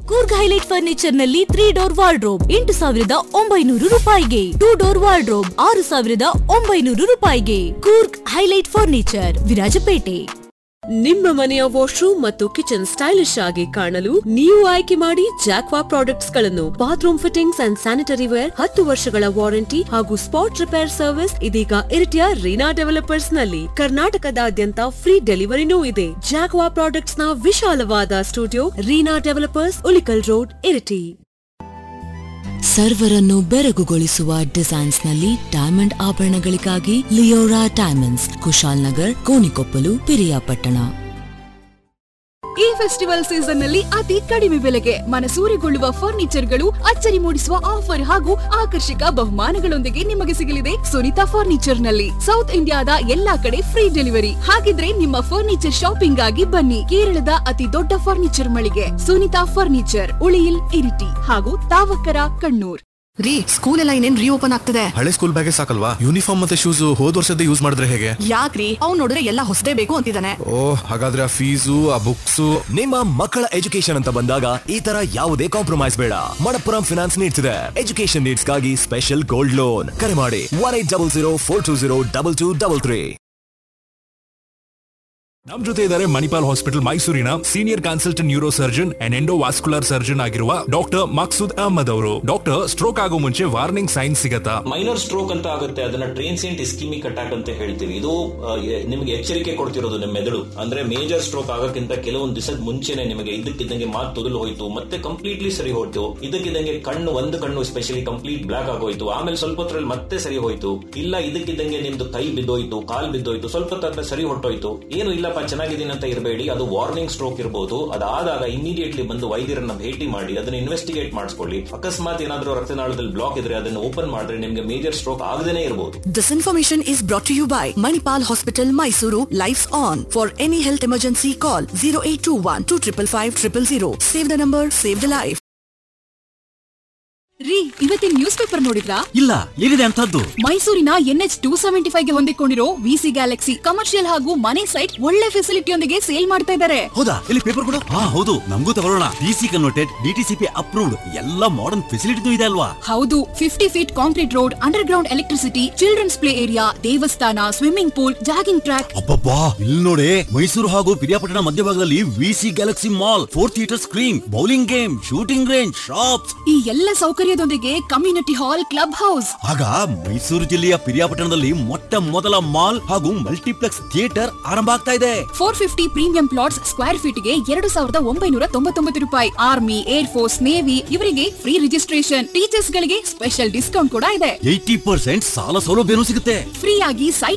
Coorg highlight furniture ನಲ್ಲಿ 3 door wardrobe 8,900 ರೂಪಾಯಿಗೆ, 2 door wardrobe 6,900 ರೂಪಾಯಿಗೆ. Coorg highlight furniture, Virajpet. ನಿಮ್ಮ ಮನೆಯ ವಾಶ್ರೂಮ್ ಮತ್ತು ಕಿಚನ್ ಸ್ಟೈಲಿಶ್ ಆಗಿ ಕಾಣಲು ನೀವು ಆಯ್ಕೆ ಮಾಡಿ ಜಾಕ್ವಾ ಪ್ರಾಡಕ್ಟ್ಸ್ ಗಳನ್ನು. Bathroom fittings and sanitary wear, 10 ವರ್ಷಗಳ ವಾರಂಟಿ ಹಾಗೂ ಸ್ಪಾಟ್ ರಿಪೇರ್ ಸರ್ವಿಸ್ ಇದೀಗ ಇರಿಟಿಯ ರೀನಾ ಡೆವಲಪರ್ಸ್ ನಲ್ಲಿ. ಕರ್ನಾಟಕದಾದ್ಯಂತ ಫ್ರೀ ಡೆಲಿವರಿನೂ ಇದೆ. ಜಾಕ್ವಾ ಪ್ರಾಡಕ್ಟ್ಸ್ ನ ವಿಶಾಲವಾದ studio, Reena developers, Ulikkal road, Iritty. ಸರ್ವರನ್ನು ಬೆರಗುಗೊಳಿಸುವ designs ನಲ್ಲಿ diamond ಆಭರಣಗಳಿಗಾಗಿ Leora diamonds, Kushal Nagar, Konikoppal, Piriyapatna. ಈ ಫೆಸ್ಟಿವಲ್ ಸೀಸನ್ ನಲ್ಲಿ ಅತಿ ಕಡಿಮೆ ಬೆಲೆಗೆ ಮನಸೂರೆಗೊಳ್ಳುವ ಫರ್ನಿಚರ್ ಗಳು, ಅಚ್ಚರಿ ಮೂಡಿಸುವ ಆಫರ್ ಹಾಗೂ ಆಕರ್ಷಕ ಬಹುಮಾನಗಳೊಂದಿಗೆ ನಿಮಗೆ ಸಿಗಲಿದೆ ಸುನಿತಾ ಫರ್ನಿಚರ್ ನಲ್ಲಿ. ಸೌತ್ ಇಂಡಿಯಾದ ಎಲ್ಲಾ ಕಡೆ ಫ್ರೀ ಡೆಲಿವರಿ. ಹಾಗಿದ್ರೆ ನಿಮ್ಮ ಫರ್ನಿಚರ್ ಶಾಪಿಂಗ್ ಆಗಿ ಬನ್ನಿ. ಕೇರಳದ ಅತಿ ದೊಡ್ಡ ಫರ್ನಿಚರ್ ಮಳಿಗೆ ಸುನಿತಾ ಫರ್ನಿಚರ್, ಉಳಿಯಿಲ್, ಇರಿಟಿ ಹಾಗೂ ತಾವಕರ, ಕಣ್ಣೂರ್. ರೀ, ಸ್ಕೂಲ್ ಎಲ್ಲ ಇನ್ನೇನ್ ರೀಓಪನ್ ಆಗ್ತದೆ. ಹಳೆ ಸ್ಕೂಲ್ ಬ್ಯಾಗೇ ಸಾಕಲ್ವಾ? ಯೂನಿಫಾರ್ಮ್ ಮತ್ತೆ ಶೂಸ್ ಹೋದ್ ವರ್ಷದ ಯೂಸ್ ಮಾಡಿದ್ರೆ ಹೇಗೆ? ಯಾಕ್ರಿ, ಅವ್ನು ನೋಡಿದ್ರೆ ಎಲ್ಲ ಹೊಸದೇ ಬೇಕು ಅಂತಿದ್ದಾನೆ. ಹಾಗಾದ್ರೆ ಆ ಫೀಸು, ಆ ಬುಕ್ಸ್. ನಿಮ್ಮ ಮಕ್ಕಳ ಎಜುಕೇಶನ್ ಅಂತ ಬಂದಾಗ ಈ ತರ ಯಾವುದೇ ಕಾಂಪ್ರಮೈಸ್ ಬೇಡ. ಮಣಪ್ಪುರಂ ಫಿನಾನ್ಸ್ ನೀಡ್ತಿದೆ ಎಜುಕೇಶನ್ ನೀಡ್ಸ್ ಗಾಗಿ ಸ್ಪೆಷಲ್ ಗೋಲ್ಡ್ ಲೋನ್. ಕರೆ ಮಾಡಿ 1800420223. ನಮ್ ಜೊತೆ ಇದ್ದಾರೆ ಮಣಿಪಾಲ್ ಹಾಸ್ಪಿಟಲ್ ಮೈಸೂರಿನ senior consultant neuro surgeon and endovascular surgeon ಆಗಿರುವ ಡಾಕ್ಟರ್ ಮಕ್ಸೂದ್ ಅಹಮದ್ ಅವರು. ಡಾಕ್ಟರ್, ಸ್ಟ್ರೋಕ್ ಆಗೋ ಮುಂಚೆ ವಾರ್ನಿಂಗ್ ಸೈನ್ ಸಿಗತ್ತಾ? ಮೈನರ್ ಸ್ಟ್ರೋಕ್ ಅಂತ ಆಗುತ್ತೆ, ಅದನ್ನ ಟ್ರಾನ್ಸಿಯಂಟ್ ಇಸ್ಕಿಮಿಕ್ ಅಟ್ಯಾಕ್ ಅಂತ ಹೇಳ್ತೀವಿ. ಇದು ನಿಮಗೆ ಎಚ್ಚರಿಕೆ ಕೊಡ್ತಿರೋದು ನಿಮ್ಮ ಮೆದುಳು. ಅಂದ್ರೆ ಮೇಜರ್ ಸ್ಟ್ರೋಕ್ ಆಗಕ್ಕಿಂತ ಕೆಲವೊಂದು ದಿವಸದ ಮುಂಚೆನೆ ನಿಮಗೆ ಇದಕ್ಕಿದ್ದಂಗೆ ಮಾತು ತೊದಲು ಹೋಯ್ತು, ಮತ್ತೆ ಕಂಪ್ಲೀಟ್ಲಿ ಸರಿ ಹೋಯ್ತು, ಇದಕ್ಕಿದ್ದಂಗೆ ಒಂದು ಕಣ್ಣು ಸ್ಪೆಷಲಿ ಕಂಪ್ಲೀಟ್ ಬ್ಲಾಕ್ ಆಗೋಯ್ತು, ಆಮೇಲೆ ಸ್ವಲ್ಪ ಹೊತ್ತರಲ್ಲಿ ಮತ್ತೆ ಸರಿ ಹೋಯ್ತು, ಇಲ್ಲ ಇದಕ್ಕಿದ್ದಂಗೆ ನಿಮ್ದು ಕೈ ಬಿದ್ದೋಯ್ತು, ಕಾಲ್ ಬಿದ್ದೋಯ್ತು, ಸ್ವಲ್ಪ ಹೊತ್ತಾದ್ಮೇಲೆ ಸರಿ ಹೊಟ್ಟೋಯ್ತು, ಏನು ಇಲ್ಲ ಚೆನ್ನಾಗಿದ್ದೀನಿ ಅಂತ ಇರಬೇಡಿ. ಅದು ವಾರ್ನಿಂಗ್ ಸ್ಟ್ರೋಕ್ ಇರಬಹುದು. ಅದಾದಾಗ ಇಮಿಡಿಯೇಟ್ಲಿ ಬಂದು ವೈದ್ಯರನ್ನ ಭೇಟಿ ಮಾಡಿ ಅದನ್ನ ಇನ್ವೆಸ್ಟಿಗೇಟ್ ಮಾಡಿಸ್ಕೊಳ್ಳಿ. ಅಕಸ್ಮಾತ್ ಏನಾದ್ರೂ ರಕ್ತನಾಳದಲ್ಲಿ ಬ್ಲಾಕ್ ಇದ್ರೆ ಅದನ್ನ ಓಪನ್ ಮಾಡಿದ್ರೆ ನಿಮಗೆ ಮೇಜರ್ ಸ್ಟ್ರೋಕ್ ಆಗದೇನೆ ಇರಬಹುದು. This information is brought to you by Manipal Hospital, Mysuru. Lights on. For any health emergency, call 0821 255 000. Save the number, save the life. ರೀ, ಇವತ್ತಿನ ನ್ಯೂಸ್ ಪೇಪರ್ ನೋಡಿದ್ರಾ? ಇಲ್ಲ, ಏನಿದೆ ಅಂತದ್ದು? ಮೈಸೂರಿನ NH 275 ಗೆ ಹೊಂದಿಕೊಂಡಿರೋ ವಿಸಿ ಗ್ಯಾಲಕ್ಸಿ ಕಮರ್ಷಿಯಲ್ ಹಾಗೂ ಮನೆ ಸೈಟ್ ಒಳ್ಳೆ ಫೆಸಿಲಿಟಿಯೊಂದಿಗೆ ಸೇಲ್ ಮಾಡ್ತಾ ಇದ್ದಾರೆ. ಹೌದಾ? ಇಲ್ಲಿ ಪೇಪರ್ ಕೊಡು. ಹೌದು, ನಮಗೂ ತಗೊಳ್ಳೋಣ. ಡಿಸಿ ಕನ್ವರ್ಟೆಡ್, DTCP ಅಪ್ರೂವ್ಡ್, ಎಲ್ಲ ಮಾಡರ್ನ್ ಫೆಸಿಲಿಟಿ ಇದೆ ಅಲ್ವಾ? ಹೌದು, 50 feet concrete road, under ground electricity, children's play area, ದೇವಸ್ಥಾನ, ಸ್ವಿಮ್ಮಿಂಗ್ ಪೂಲ್, ಜಾಗಿಂಗ್ ಟ್ರ್ಯಾಕ್. ಅಬ್ಬಬ್ಬಾ, ಇಲ್ಲಿ ನೋಡಿ, ಮೈಸೂರು ಹಾಗೂ ಪಿರಿಯಾಪಟ್ಟಣ ಮಧ್ಯಭಾಗದಲ್ಲಿ VC Galaxy mall, 4 theatre screen, bowling game, shooting range, shops, ಈ ಎಲ್ಲ ಸೌಕರ್ಯದೊಂದಿಗೆ ಕಮ್ಯುನಿಟಿ ಹಾಲ್, ಕ್ಲಬ್ ಹೌಸ್. ಆಗ ಮೈಸೂರು ಜಿಲ್ಲೆಯ ಪಿರಿಯಾಪಟ್ಟಣದಲ್ಲಿ ಮೊಟ್ಟ ಮೊದಲ ಮಾಲ್ ಹಾಗೂ ಮಲ್ಟಿಪ್ಲೆಕ್ಸ್ ಥಿಯೇಟರ್ ಆರಂಭ ಆಗ್ತಾ ಇದೆ. 450 ಪ್ರೀಮಿಯಂ ಪ್ಲಾಟ್ಸ್ ಸ್ಕ್ವೇರ್ ಫೀಟ್ ಗೆ 2,999 ರೂಪಾಯಿ. ಆರ್ಮಿ, ಏರ್ ಫೋರ್ಸ್, ನೇವಿ ಇವರಿಗೆ ಫ್ರೀ ರಿಜಿಸ್ಟ್ರೇಷನ್. ಟೀಚರ್ಸ್ ಗಳಿಗೆ ಸ್ಪೆಷಲ್ ಡಿಸ್ಕೌಂಟ್ ಕೂಡ ಇದೆ. 80% ಸಾಲ ಸೌಲಭ್ಯನೂ ಸಿಗುತ್ತೆ. ಫ್ರೀ ಆಗಿ ಸೈಟ್